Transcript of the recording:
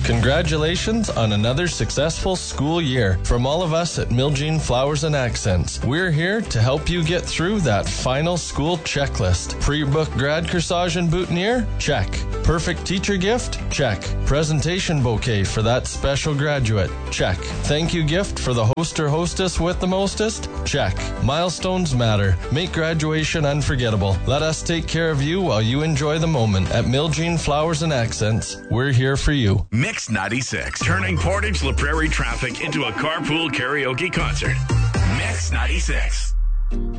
Congratulations on another successful school year. From all of us at Miljean Flowers and Accents, we're here to help you get through that final school checklist. Pre-book grad corsage and boutonniere? Check. Perfect teacher gift? Check. Presentation bouquet for that special graduate? Check. Thank you gift for the host or hostess with the mostest? Check. Milestones matter. Make graduation unforgettable. Let us take care of you while you enjoy the moment. At Miljean Flowers and Accents, we're here for you. Mix 96, turning Portage La Prairie traffic into a carpool karaoke concert. Mix 96.